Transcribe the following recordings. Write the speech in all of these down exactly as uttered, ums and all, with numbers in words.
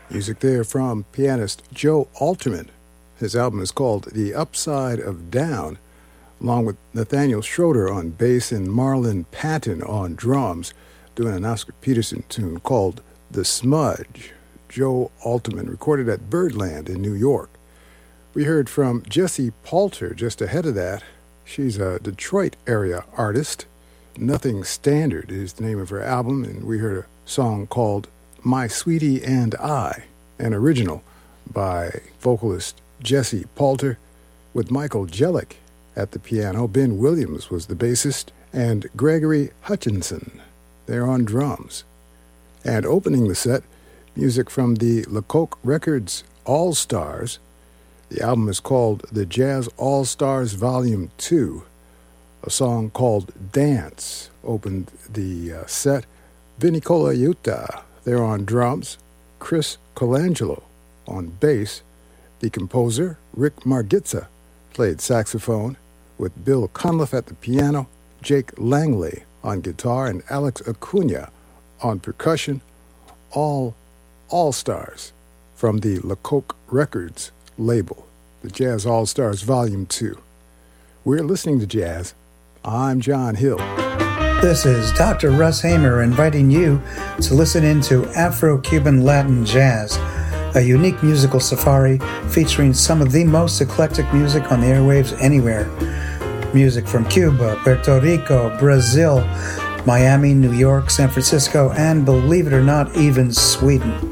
Music there from pianist Joe Alterman. His album is called The Upside of Down, along with Nathaniel Schroeder on bass and Marlon Patton on drums, doing an Oscar Peterson tune called The Smudge. Joe Alterman recorded at Birdland in New York. We heard from Jessie Poulter just ahead of that. She's a Detroit area artist. Nothing Standard is the name of her album, and we heard a song called My Sweetie and I, an original by vocalist Jessie Poulter, with Michael Jellick at the piano. Ben Williams was the bassist, and Gregory Hutchinson, they're on drums. And opening the set, music from the Lecoq Records All-Stars. The album is called The Jazz All-Stars Volume two. A song called Dance opened the uh, set. Vinny Colaiuta, they're on drums. Chris Colangelo on bass. The composer, Rick Margitza, played saxophone, with Bill Conliff at the piano, Jake Langley on guitar, and Alex Acuna on percussion. All All-Stars from the Lecoq Records label, the Jazz All-Stars Volume two. We're listening to jazz. I'm John Hill. This is Doctor Russ Hamer inviting you to listen into Afro-Cuban Latin Jazz, a unique musical safari featuring some of the most eclectic music on the airwaves anywhere. Music from Cuba, Puerto Rico, Brazil, Miami, New York, San Francisco, and believe it or not, even Sweden.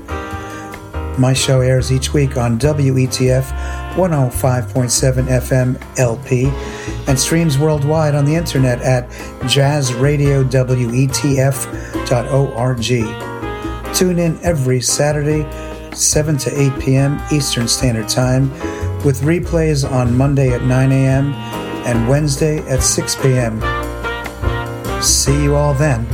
My show airs each week on W E T F one oh five point seven F M L P and streams worldwide on the internet at jazz radio w e t f dot org. Tune in every Saturday, seven to eight p.m. Eastern Standard Time, with replays on Monday at nine a.m. and Wednesday at six p.m. See you all then.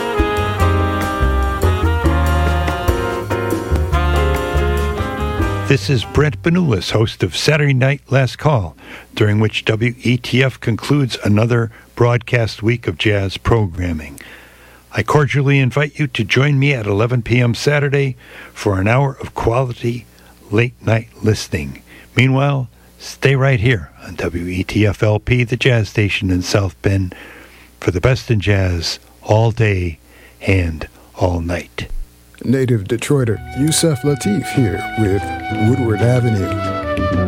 This is Brent Benulis, host of Saturday Night Last Call, during which W E T F concludes another broadcast week of jazz programming. I cordially invite you to join me at eleven p.m. Saturday for an hour of quality late-night listening. Meanwhile, stay right here on W E T F L P, the jazz station in South Bend, for the best in jazz all day and all night. Native Detroiter Yusef Lateef here with Woodward Avenue.